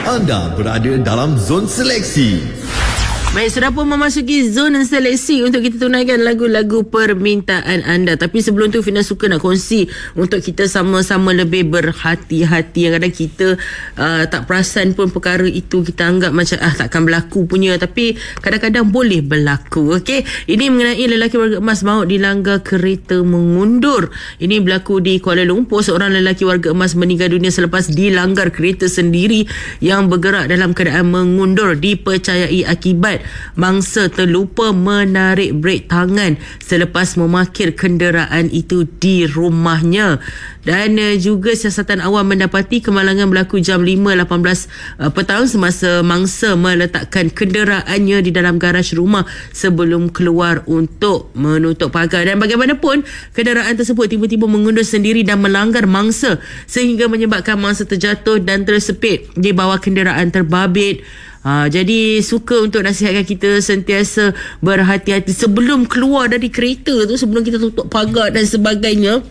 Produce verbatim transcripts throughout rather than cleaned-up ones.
Anda berada dalam zon seleksi. Baik, sudah pun memasuki zona seleksi untuk kita tunaikan lagu-lagu permintaan anda. Tapi sebelum tu, Fina suka nak kongsi untuk kita sama-sama lebih berhati-hati. Yang kadang kita uh, tak perasan pun perkara itu, kita anggap macam ah takkan berlaku punya, tapi kadang-kadang boleh berlaku. Okey, ini mengenai lelaki warga emas maut dilanggar kereta mengundur. Ini berlaku di Kuala Lumpur. Seorang lelaki warga emas meninggal dunia selepas dilanggar kereta sendiri yang bergerak dalam keadaan mengundur, dipercayai akibat mangsa terlupa menarik brek tangan selepas memarkir kenderaan itu di rumahnya. Dan uh, juga siasatan awam mendapati kemalangan berlaku jam lima lapan belas uh, petang semasa mangsa meletakkan kenderaannya di dalam garaj rumah sebelum keluar untuk menutup pagar. Dan bagaimanapun, kenderaan tersebut tiba-tiba mengundur sendiri dan melanggar mangsa sehingga menyebabkan mangsa terjatuh dan tersepit di bawah kenderaan terbabit. Ha, jadi suka untuk nasihatkan kita sentiasa berhati-hati sebelum keluar dari kereta tu, sebelum kita tutup pagar dan sebagainya.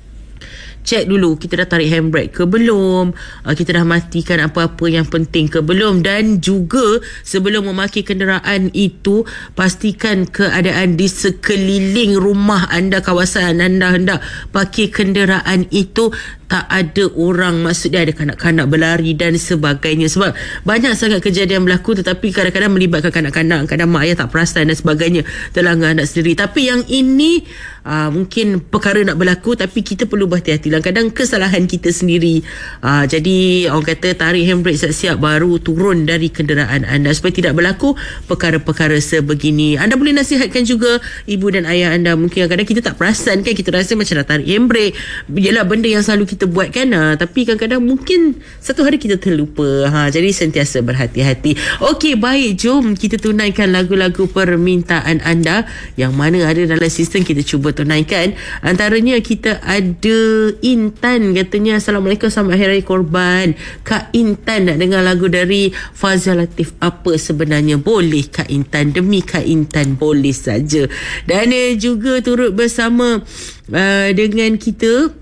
Cek dulu kita dah tarik handbrake ke belum, uh, kita dah matikan apa-apa yang penting ke belum. Dan juga sebelum memarkir kenderaan itu, pastikan keadaan di sekeliling rumah anda, kawasan anda hendak parkir kenderaan itu tak ada orang, maksudnya ada kanak-kanak berlari dan sebagainya. Sebab banyak sangat kejadian berlaku, tetapi kadang-kadang melibatkan kanak-kanak, kadang mak ayah tak perasan dan sebagainya, terlanggar anak sendiri. Tapi yang ini uh, mungkin perkara nak berlaku, tapi kita perlu berhati-hati. Kadang kesalahan kita sendiri. uh, Jadi orang kata tarik handbrake siap-siap baru turun dari kenderaan anda supaya tidak berlaku perkara-perkara sebegini. Anda boleh nasihatkan juga ibu dan ayah anda. Mungkin kadang-kadang kita tak perasan kan, kita rasa macam dah tarik handbrake, ialah benda yang selalu kita buat kan, ha, tapi kadang-kadang mungkin satu hari kita terlupa. ha, Jadi sentiasa berhati-hati. Okey, baik, jom kita tunaikan lagu-lagu permintaan anda yang mana ada dalam sistem. Kita cuba tunaikan. Antaranya kita ada Intan, katanya Assalamualaikum, selamat Hari Raya Korban. Kak Intan nak dengar lagu dari Fazal Latif. Apa sebenarnya? Boleh Kak Intan, demi Kak Intan boleh saja. Dan eh, juga turut bersama uh, dengan kita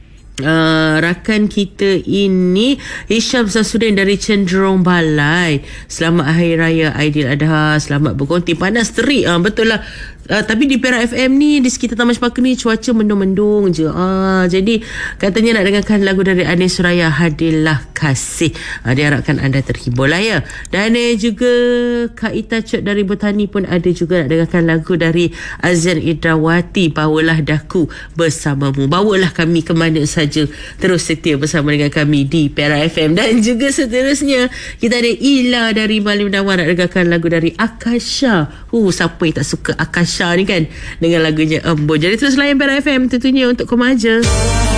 Uh, rakan kita ini Hisham Samsudin dari Cenderung Balai. Selamat Hari Raya Aidiladha, selamat berkonti. Panas terik, uh, betul lah. Uh, tapi di Perak F M ni, di sekitar Taman Sepaka ni, cuaca mendung-mendung je. uh, Jadi katanya nak dengarkan lagu dari Anis Suraya, Hadirlah Kasih. uh, Diharapkan anda terhibur lah ya. Dan eh, juga Kak Ita Cot dari Botani pun ada juga nak dengarkan lagu dari Azian Idrawati, Bawalah Daku Bersamamu. Bawalah kami ke mana saja, terus setia bersama dengan kami di Perak F M. Dan juga seterusnya kita ada Ila dari Malim Dawar nak dengarkan lagu dari Akasha. Uh, siapa yang tak suka Akasha ni kan, dengan lagunya Embun. Jadi terus layan Perak F M tentunya untuk Komaja.